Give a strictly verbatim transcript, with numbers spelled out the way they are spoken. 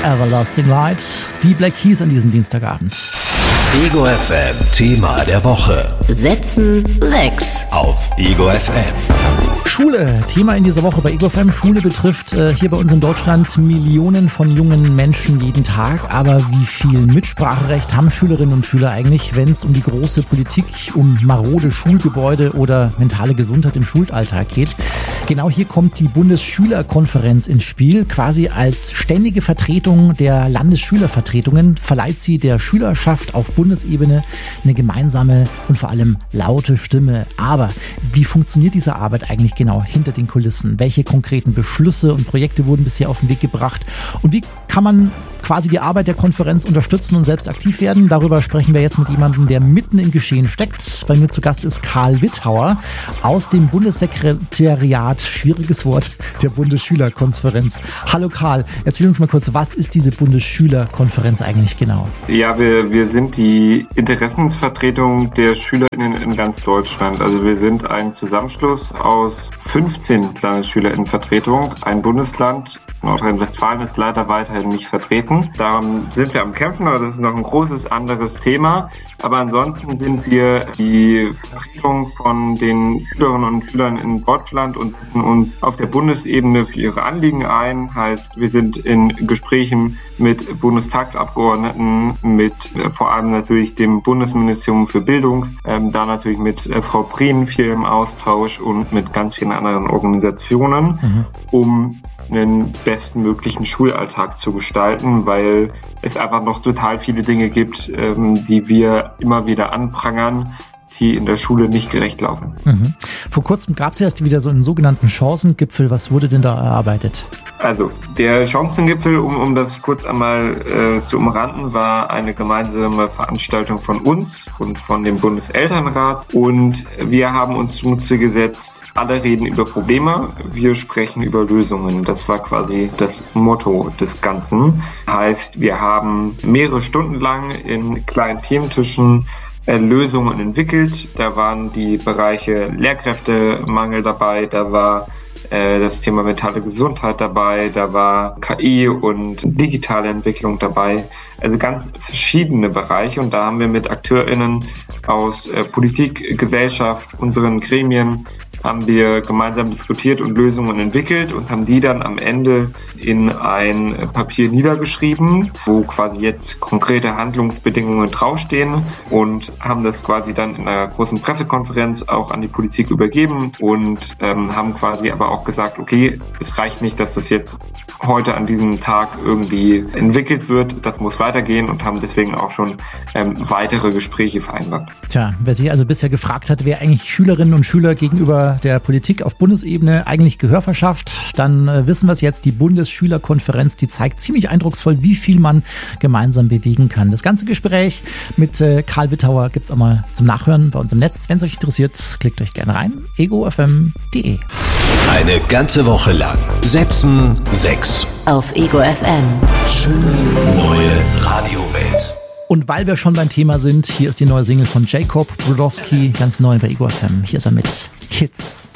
Everlasting Light, die Black Keys an diesem Dienstagabend. Ego F M Thema der Woche. Setzen sechs Auf Ego F M. Schule, Thema in dieser Woche bei Ego F M. Schule betrifft äh, hier bei uns in Deutschland Millionen von jungen Menschen jeden Tag. Aber wie viel Mitspracherecht haben Schülerinnen und Schüler eigentlich, wenn es um die große Politik, um marode Schulgebäude oder mentale Gesundheit im Schulalltag geht? Genau hier kommt die Bundesschülerkonferenz ins Spiel. Quasi als ständige Vertretung der Landesschülervertretungen verleiht sie der Schülerschaft auf Bundesebene eine gemeinsame und vor allem laute Stimme. Aber wie funktioniert diese Arbeit eigentlich genau hinter den Kulissen? Welche konkreten Beschlüsse und Projekte wurden bisher auf den Weg gebracht? Und wie kann man quasi die Arbeit der Konferenz unterstützen und selbst aktiv werden? Darüber sprechen wir jetzt mit jemandem, der mitten im Geschehen steckt. Bei mir zu Gast ist Karl Wittauer aus dem Bundessekretariat, schwieriges Wort, der Bundesschülerkonferenz. Hallo Karl, erzähl uns mal kurz, was ist diese Bundesschülerkonferenz eigentlich genau? Ja, wir, wir sind die Interessensvertretung der SchülerInnen in ganz Deutschland. Also wir sind ein Zusammenschluss aus fünfzehn LandesschülerInnenvertretungen. Ein Bundesland, Nordrhein-Westfalen, ist leider weiterhin nicht vertreten. Daran sind wir am Kämpfen, aber das ist noch ein großes anderes Thema. Aber ansonsten sind wir die Vertretung von den Schülerinnen und Schülern in Deutschland und setzen uns auf der Bundesebene für ihre Anliegen ein. Heißt, wir sind in Gesprächen mit Bundestagsabgeordneten, mit äh, vor allem natürlich dem Bundesministerium für Bildung, ähm, da natürlich mit äh, Frau Prien viel im Austausch und mit ganz vielen anderen Organisationen, mhm. um einen bestmöglichen Schulalltag zu gestalten, weil es einfach noch total viele Dinge gibt, ähm, die wir immer wieder anprangern, die in der Schule nicht gerecht laufen. Mhm. Vor kurzem gab es erst wieder so einen sogenannten Chancengipfel. Was wurde denn da erarbeitet? Also der Chancengipfel, um, um das kurz einmal äh, zu umranden, war eine gemeinsame Veranstaltung von uns und von dem Bundeselternrat. Und wir haben uns zum Ziel gesetzt, alle reden über Probleme, wir sprechen über Lösungen. Das war quasi das Motto des Ganzen. Heißt, wir haben mehrere Stunden lang in kleinen Thementischen Lösungen entwickelt. Da waren die Bereiche Lehrkräftemangel dabei, da war äh, das Thema mentale Gesundheit dabei, da war K I und digitale Entwicklung dabei. Also ganz verschiedene Bereiche, und da haben wir mit AkteurInnen aus äh, Politik, Gesellschaft, unseren Gremien, haben wir gemeinsam diskutiert und Lösungen entwickelt und haben die dann am Ende in ein Papier niedergeschrieben, wo quasi jetzt konkrete Handlungsbedingungen draufstehen, und haben das quasi dann in einer großen Pressekonferenz auch an die Politik übergeben und ähm, haben quasi aber auch gesagt, okay, es reicht nicht, dass das jetzt heute an diesem Tag irgendwie entwickelt wird, das muss weitergehen, und haben deswegen auch schon ähm, weitere Gespräche vereinbart. Tja, wer sich also bisher gefragt hat, wer eigentlich Schülerinnen und Schüler gegenüber der Politik auf Bundesebene eigentlich Gehör verschafft, dann äh, wissen wir es jetzt. Die Bundesschülerkonferenz, die zeigt ziemlich eindrucksvoll, wie viel man gemeinsam bewegen kann. Das ganze Gespräch mit äh, Karl Wittauer gibt es auch mal zum Nachhören bei uns im Netz. Wenn es euch interessiert, klickt euch gerne rein. ego f m punkt d e. Eine ganze Woche lang Setzen sechs auf Ego F M. Schöne neue Radiowelt. Und weil wir schon beim Thema sind, hier ist die neue Single von Jacob Brodowski, ganz neu bei Ego F M. Hier ist er mit Kids.